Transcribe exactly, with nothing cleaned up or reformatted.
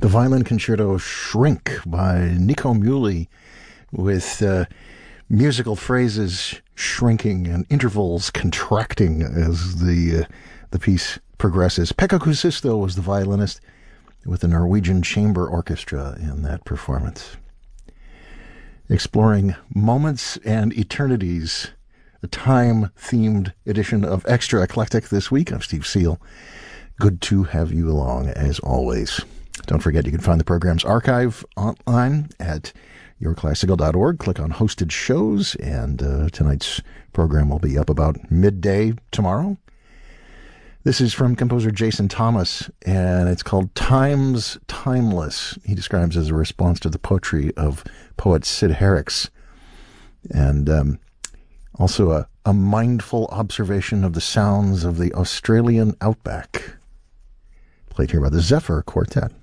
The violin concerto Shrink by Nico Muhly, with uh, musical phrases shrinking and intervals contracting as the uh, the piece progresses. Pekka Kuusisto was the violinist with the Norwegian Chamber Orchestra in that performance. Exploring moments and eternities, a time-themed edition of Extra Eclectic this week. I'm Steve Seal. Good to have you along, as always. Don't forget, you can find the program's archive online at your classical dot org. Click on Hosted Shows, and uh, tonight's program will be up about midday tomorrow. This is from composer Jason Thomas, and it's called Times Timeless. He describes it as a response to the poetry of poet Sid Herricks, and um, also a, a mindful observation of the sounds of the Australian outback. Played here by the Zephyr Quartet.